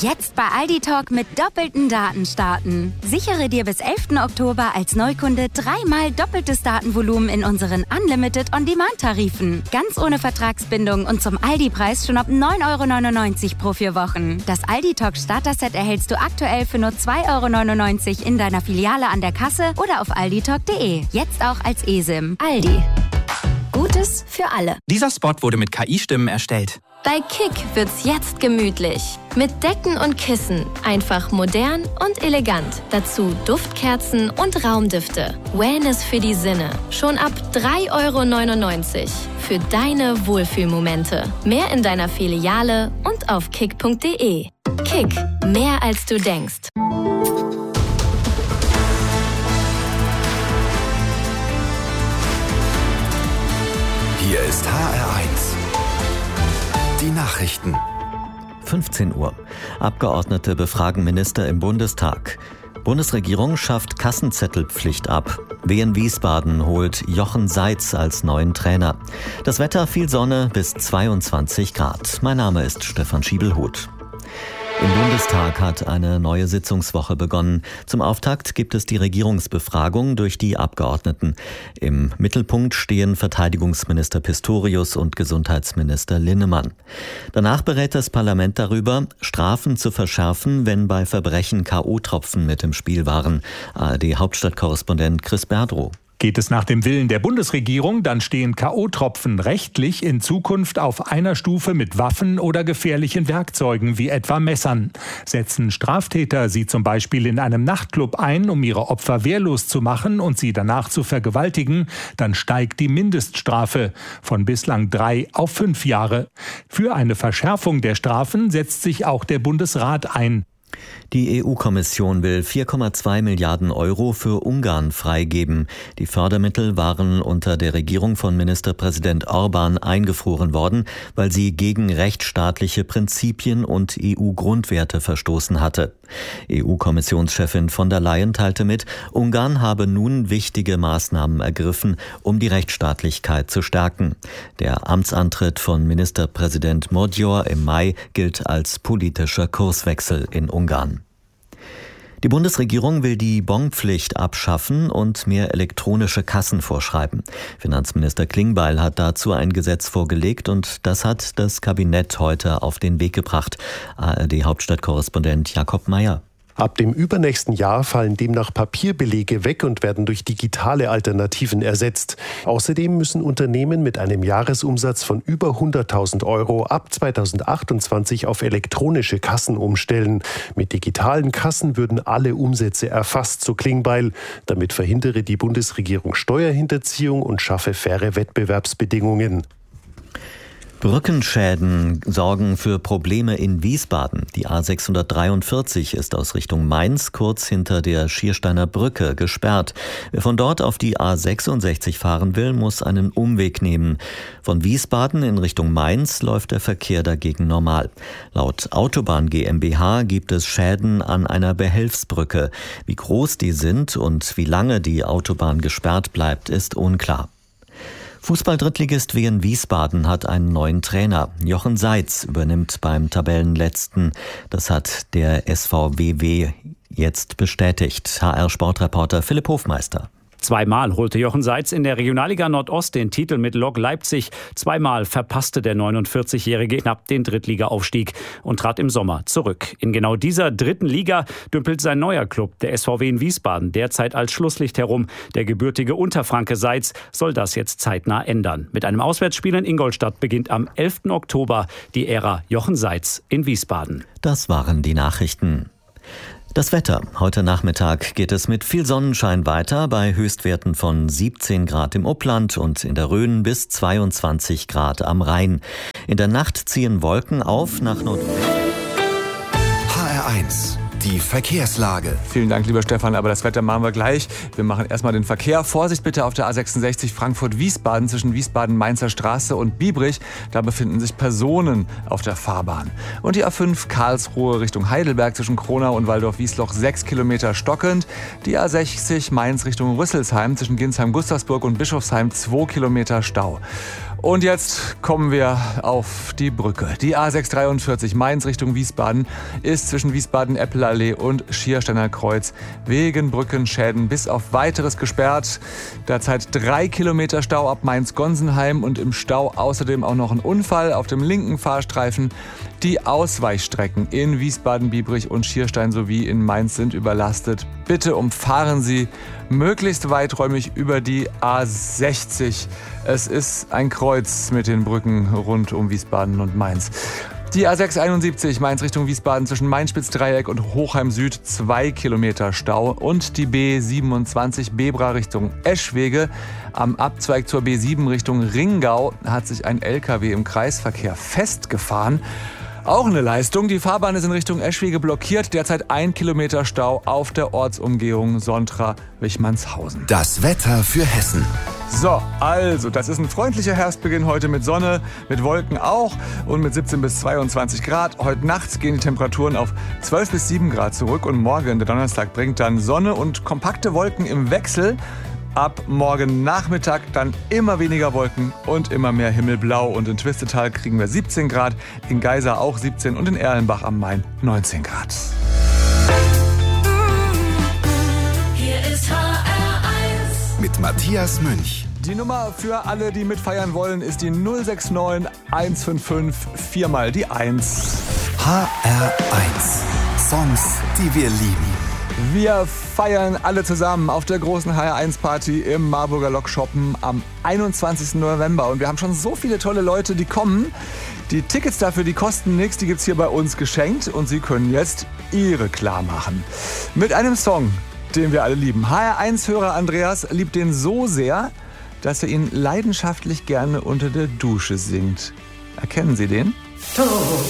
Jetzt bei Aldi Talk mit doppelten Daten starten. Sichere dir bis 11. Oktober als Neukunde 3-mal doppeltes Datenvolumen in unseren Unlimited On-Demand-Tarifen. Ganz ohne Vertragsbindung und zum Aldi-Preis schon ab 9,99 € pro 4 Wochen. Das Aldi Talk Starter-Set erhältst du aktuell für nur 2,99 € in deiner Filiale an der Kasse oder auf alditalk.de. Jetzt auch als eSIM. Aldi. Gutes für alle. Dieser Spot wurde mit KI-Stimmen erstellt. Bei Kick wird's jetzt gemütlich. Mit Decken und Kissen. Einfach modern und elegant. Dazu Duftkerzen und Raumdüfte. Wellness für die Sinne. Schon ab 3,99 € für deine Wohlfühlmomente. Mehr in deiner Filiale und auf kick.de. Kick. Mehr als du denkst. Hier ist HR1. Die Nachrichten. 15 Uhr. Abgeordnete befragen Minister im Bundestag. Bundesregierung schafft Kassenzettelpflicht ab. Wien Wiesbaden holt Jochen Seitz als neuen Trainer. Das Wetter, viel Sonne bis 22 Grad. Mein Name ist Stefan Schiebelhuth. Im Bundestag hat eine neue Sitzungswoche begonnen. Zum Auftakt gibt es die Regierungsbefragung durch die Abgeordneten. Im Mittelpunkt stehen Verteidigungsminister Pistorius und Gesundheitsminister Linnemann. Danach berät das Parlament darüber, Strafen zu verschärfen, wenn bei Verbrechen K.O.-Tropfen mit im Spiel waren. ARD-Hauptstadtkorrespondent Chris Berdrow. Geht es nach dem Willen der Bundesregierung, dann stehen K.O.-Tropfen rechtlich in Zukunft auf einer Stufe mit Waffen oder gefährlichen Werkzeugen wie etwa Messern. Setzen Straftäter sie zum Beispiel in einem Nachtclub ein, um ihre Opfer wehrlos zu machen und sie danach zu vergewaltigen, dann steigt die Mindeststrafe von bislang 3 auf 5 Jahre. Für eine Verschärfung der Strafen setzt sich auch der Bundesrat ein. Die EU-Kommission will 4,2 Milliarden € für Ungarn freigeben. Die Fördermittel waren unter der Regierung von Ministerpräsident Orbán eingefroren worden, weil sie gegen rechtsstaatliche Prinzipien und EU-Grundwerte verstoßen hatte. EU-Kommissionschefin von der Leyen teilte mit, Ungarn habe nun wichtige Maßnahmen ergriffen, um die Rechtsstaatlichkeit zu stärken. Der Amtsantritt von Ministerpräsident Magyar im Mai gilt als politischer Kurswechsel in Ungarn. Die Bundesregierung will die Bonpflicht abschaffen und mehr elektronische Kassen vorschreiben. Finanzminister Klingbeil hat dazu ein Gesetz vorgelegt und das hat das Kabinett heute auf den Weg gebracht. ARD-Hauptstadtkorrespondent Jakob Mayer. Ab dem übernächsten Jahr fallen demnach Papierbelege weg und werden durch digitale Alternativen ersetzt. Außerdem müssen Unternehmen mit einem Jahresumsatz von über 100.000 € ab 2028 auf elektronische Kassen umstellen. Mit digitalen Kassen würden alle Umsätze erfasst, so Klingbeil. Damit verhindere die Bundesregierung Steuerhinterziehung und schaffe faire Wettbewerbsbedingungen. Brückenschäden sorgen für Probleme in Wiesbaden. Die A643 ist aus Richtung Mainz kurz hinter der Schiersteiner Brücke gesperrt. Wer von dort auf die A66 fahren will, muss einen Umweg nehmen. Von Wiesbaden in Richtung Mainz läuft der Verkehr dagegen normal. Laut Autobahn GmbH gibt es Schäden an einer Behelfsbrücke. Wie groß die sind und wie lange die Autobahn gesperrt bleibt, ist unklar. Fußball-Drittligist Wien Wiesbaden hat einen neuen Trainer. Jochen Seitz übernimmt beim Tabellenletzten. Das hat der SVWW jetzt bestätigt. HR-Sportreporter Philipp Hofmeister. Zweimal holte Jochen Seitz in der Regionalliga Nordost den Titel mit Lok Leipzig. Zweimal verpasste der 49-Jährige knapp den Drittliga-Aufstieg und trat im Sommer zurück. In genau dieser dritten Liga dümpelt sein neuer Club, der SVW in Wiesbaden, derzeit als Schlusslicht herum. Der gebürtige Unterfranke Seitz soll das jetzt zeitnah ändern. Mit einem Auswärtsspiel in Ingolstadt beginnt am 11. Oktober die Ära Jochen Seitz in Wiesbaden. Das waren die Nachrichten. Das Wetter. Heute Nachmittag geht es mit viel Sonnenschein weiter, bei Höchstwerten von 17 Grad im Upland und in der Rhön bis 22 Grad am Rhein. In der Nacht ziehen Wolken auf nach Nordwesten. HR1. Die Verkehrslage. Vielen Dank, lieber Stefan, aber das Wetter machen wir gleich. Wir machen erstmal den Verkehr. Vorsicht bitte auf der A66 Frankfurt-Wiesbaden zwischen Wiesbaden-Mainzer Straße und Biebrich. Da befinden sich Personen auf der Fahrbahn. Und die A5 Karlsruhe Richtung Heidelberg zwischen Kronau und Waldorf-Wiesloch 6 Kilometer stockend. Die A60 Mainz Richtung Rüsselsheim zwischen Ginsheim-Gustavsburg und Bischofsheim 2 Kilometer Stau. Und jetzt kommen wir auf die Brücke. Die A643 Mainz Richtung Wiesbaden ist zwischen Wiesbaden-Eppelallee und Schiersteiner Kreuz wegen Brückenschäden bis auf Weiteres gesperrt. Derzeit 3 Kilometer Stau ab Mainz-Gonsenheim und im Stau außerdem auch noch ein Unfall auf dem linken Fahrstreifen. Die Ausweichstrecken in Wiesbaden-Biebrich und Schierstein sowie in Mainz sind überlastet. Bitte umfahren Sie möglichst weiträumig über die A60. Es ist ein Kreuz mit den Brücken rund um Wiesbaden und Mainz. Die A671 Mainz Richtung Wiesbaden zwischen Main-Spitz-Dreieck und Hochheim Süd 2 Kilometer Stau und die B27 Bebra Richtung Eschwege. Am Abzweig zur B7 Richtung Ringau hat sich ein LKW im Kreisverkehr festgefahren. Auch eine Leistung. Die Fahrbahn ist in Richtung Eschwege blockiert. Derzeit 1 Kilometer Stau auf der Ortsumgehung Sontra-Wichmannshausen. Das Wetter für Hessen. So, also, das ist ein freundlicher Herbstbeginn heute mit Sonne, mit Wolken auch und mit 17 bis 22 Grad. Heute Nacht gehen die Temperaturen auf 12 bis 7 Grad zurück und morgen, der Donnerstag, bringt dann Sonne und kompakte Wolken im Wechsel. Ab morgen Nachmittag dann immer weniger Wolken und immer mehr Himmelblau. Und in Twistetal kriegen wir 17 Grad, in Geisa auch 17 und in Erlenbach am Main 19 Grad. Hier ist HR1 mit Matthias Münch. Die Nummer für alle, die mitfeiern wollen, ist die 069 155 4 mal die 1. HR1. Songs, die wir lieben. Wir feiern alle zusammen auf der großen HR1-Party im Marburger Lokshoppen am 21. November. Und wir haben schon so viele tolle Leute, die kommen. Die Tickets dafür, die kosten nichts, die gibt's hier bei uns geschenkt. Und Sie können jetzt Ihre klar machen. Mit einem Song, den wir alle lieben. HR1-Hörer Andreas liebt den so sehr, dass er ihn leidenschaftlich gerne unter der Dusche singt. Erkennen Sie den? Du